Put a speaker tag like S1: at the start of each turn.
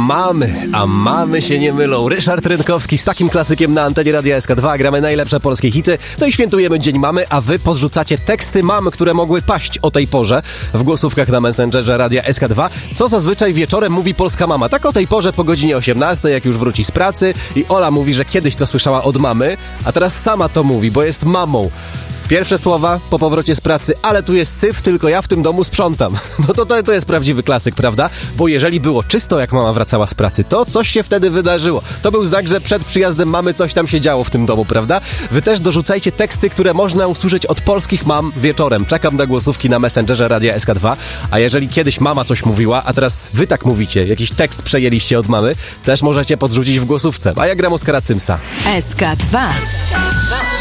S1: a mamy się nie mylą. Ryszard Rynkowski z takim klasykiem na antenie Radia SK2. Gramy najlepsze polskie hity. No i świętujemy Dzień Mamy, a wy podrzucacie teksty mam, które mogły paść o tej porze w głosówkach na Messengerze Radia SK2. Co zazwyczaj wieczorem mówi polska mama. Tak o tej porze po godzinie 18, jak już wróci z pracy i Ola mówi, że kiedyś to słyszała od mamy, a teraz sama to mówi, bo jest mamą. Pierwsze słowa po powrocie z pracy, ale tu jest syf, tylko ja w tym domu sprzątam. No to jest prawdziwy klasyk, prawda? Bo jeżeli było czysto, jak mama wracała z pracy, to coś się wtedy wydarzyło. To był znak, że przed przyjazdem mamy coś tam się działo w tym domu, prawda? Wy też dorzucajcie teksty, które można usłyszeć od polskich mam wieczorem. Czekam na głosówki na Messengerze Radia SK2. A jeżeli kiedyś mama coś mówiła, a teraz wy tak mówicie, jakiś tekst przejęliście od mamy, też możecie podrzucić w głosówce. A ja gram Oskara Cymsa.
S2: SK2.